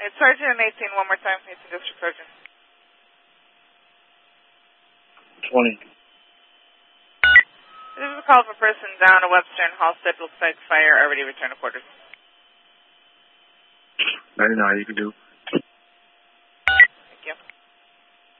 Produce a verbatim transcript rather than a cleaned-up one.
It's Sergeant and eighteen, one more time. eighteen District Sergeant. twenty. This is a call for person down at Webster and Halstead. Looks like fire already returned to quarters. ninety-nine, you can do.